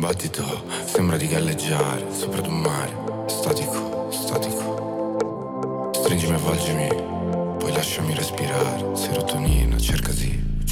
battito sembra di galleggiare sopra ad un mare statico, statico. Stringimi, avvolgimi